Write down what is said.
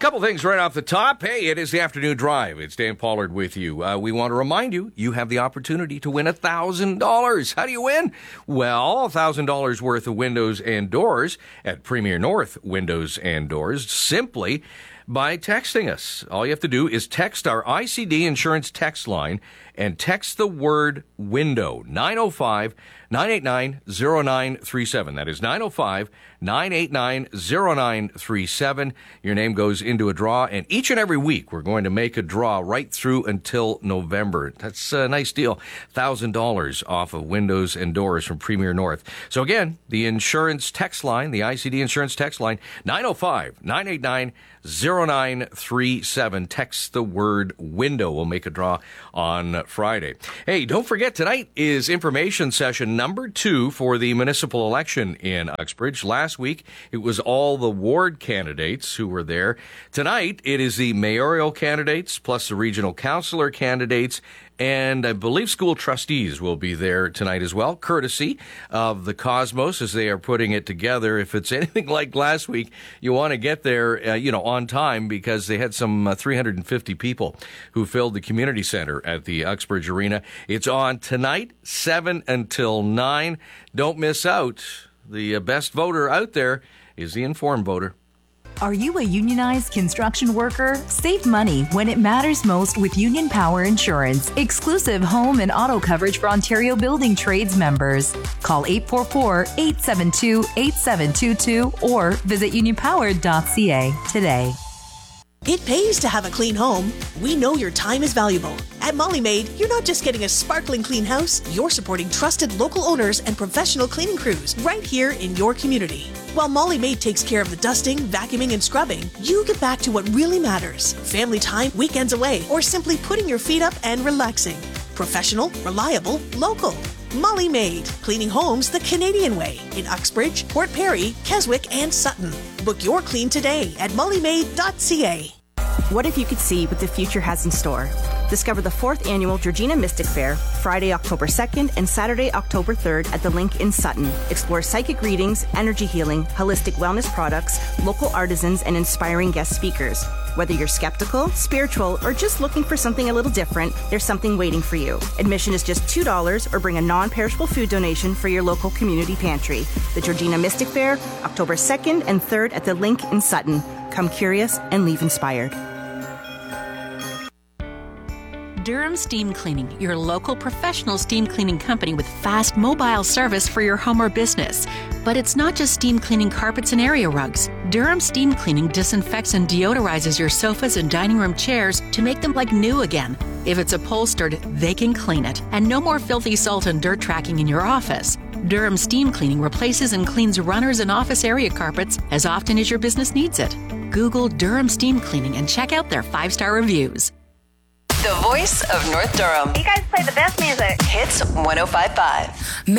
Couple things right off the top. Hey, it is the afternoon drive. It's Dan Pollard with you. We want to remind you, you have the opportunity to win $1,000. How do you win? Well, $1,000 worth of windows and doors at Premier North Windows and Doors, simply by texting us. All you have to do is text our ICD insurance text line and text the word window, 905-989-0937. That is 905-989-0937. Your name goes into a draw, and each and every week we're going to make a draw right through until November. That's a nice deal. $1,000 off of windows and doors from Premier North. So again, the insurance text line, the ICD insurance text line, 905-989-0937. Text the word window. We'll make a draw on Friday. Hey, don't forget, tonight is information session number 2 for the municipal election in Uxbridge. Last week, it was all the ward candidates who were there. Tonight, it is the mayoral candidates plus the regional councillor candidates, and I believe school trustees will be there tonight as well, courtesy of the Cosmos as they are putting it together. If it's anything like last week, you want to get there, on time, because they had some 350 people who filled the community center at the Uxbridge Arena. It's on tonight, 7 until 9. Don't miss out. The best voter out there is the informed voter. Are you a unionized construction worker? Save money when it matters most with Union Power Insurance. Exclusive home and auto coverage for Ontario Building Trades members. Call 844-872-8722 or visit unionpower.ca today. It pays to have a clean home. We know your time is valuable. At Molly Maid, you're not just getting a sparkling clean house, you're supporting trusted local owners and professional cleaning crews right here in your community. While Molly Maid takes care of the dusting, vacuuming, and scrubbing, you get back to what really matters. Family time, weekends away, or simply putting your feet up and relaxing. Professional, reliable, local. Molly Maid, cleaning homes the Canadian way in Uxbridge, Port Perry, Keswick, and Sutton. Book your clean today at mollymaid.ca. What if you could see what the future has in store? Discover the 4th annual Georgina Mystic Fair, Friday, October 2nd and Saturday, October 3rd at the Link in Sutton. Explore psychic readings, energy healing, holistic wellness products, local artisans, and inspiring guest speakers. Whether you're skeptical, spiritual, or just looking for something a little different, there's something waiting for you. Admission is just $2 or bring a non-perishable food donation for your local community pantry. The Georgina Mystic Fair, October 2nd and 3rd at the Link in Sutton. Come curious and leave inspired. Durham Steam Cleaning, your local professional steam cleaning company with fast mobile service for your home or business. But it's not just steam cleaning carpets and area rugs. Durham Steam Cleaning disinfects and deodorizes your sofas and dining room chairs to make them like new again. If it's upholstered, they can clean it. And no more filthy salt and dirt tracking in your office. Durham Steam Cleaning replaces and cleans runners and office area carpets as often as your business needs it. Google Durham Steam Cleaning and check out their 5-star reviews. The voice of North Durham. You guys play the best music. Hits 105.5.